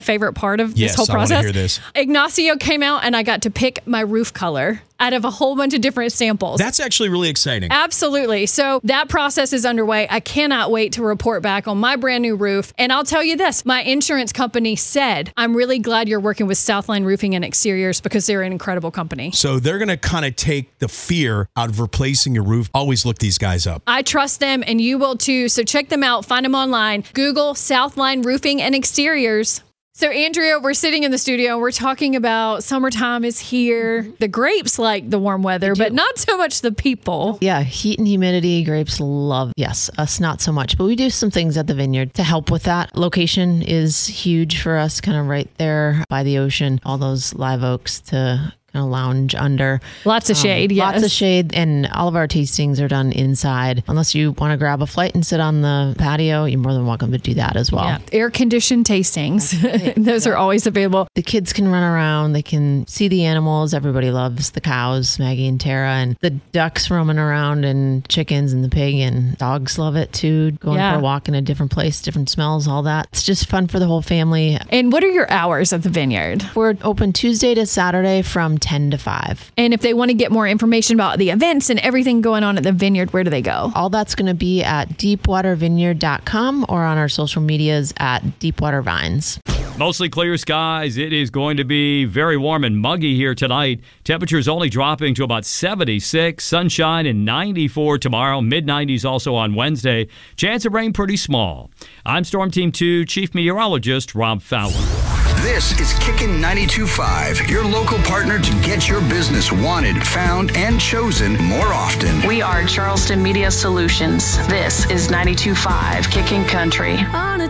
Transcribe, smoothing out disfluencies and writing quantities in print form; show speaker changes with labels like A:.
A: favorite part of this whole process?
B: I want to hear this.
A: Ignacio came out and I got to pick my roof color out of a whole bunch of different samples.
B: That's actually really exciting.
A: Absolutely. So that process is underway. I cannot wait to report back on my brand new roof. And I'll tell you this, my insurance company said, I'm really glad you're working with Southline Roofing and Exteriors because they're an incredible company.
B: So they're going to kind of take the fear out of replacing your roof. Always look these guys up.
A: I trust them and you will too. So check them out. Find them online. Google Southline Roofing and Exteriors. So, Andrea, we're sitting in the studio and we're talking about summertime is here. The grapes like the warm weather, but not so much the people.
C: Yeah, heat and humidity, grapes love. Yes, us not so much. But we do some things at the vineyard to help with that. Location is huge for us, kind of right there by the ocean. All those live oaks to kind of lounge under.
A: Lots of shade, yes.
C: Lots of shade, and all of our tastings are done inside. Unless you want to grab a flight and sit on the patio, you're more than welcome to do that as well.
A: Yeah. Air-conditioned tastings. Those are always available.
C: The kids can run around. They can see the animals. Everybody loves the cows, Maggie and Tara, and the ducks roaming around, and chickens and the pig, and dogs love it too. Going for a walk in a different place, different smells, all that. It's just fun for the whole family.
A: And what are your hours at the vineyard?
C: We're open Tuesday to Saturday from 10 to 5.
A: And if they want to get more information about the events and everything going on at the vineyard, where do they go?
C: All that's going to be at deepwatervineyard.com or on our social medias at Deepwater Vines.
D: Mostly clear skies. It is going to be very warm and muggy here tonight. Temperatures only dropping to about 76. Sunshine and 94 tomorrow. Mid-90s also on Wednesday. Chance of rain pretty small. I'm Storm Team 2 Chief Meteorologist Rob Fowler.
E: This is Kickin' 92.5, your local partner to get your business wanted, found, and chosen more often.
F: We are Charleston Media Solutions. This is 92.5 Kicking Country.
G: On a